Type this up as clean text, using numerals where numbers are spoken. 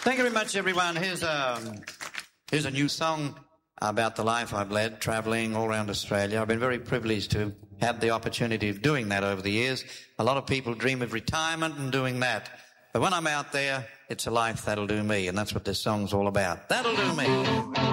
Thank you very much, everyone. Here's a new song about the life I've led, travelling all around Australia. I've been very privileged to have the opportunity of doing that over the years. A lot of people dream of retirement and doing that. But when I'm out there, it's a life that'll do me, and that's what this song's all about. That'll do me.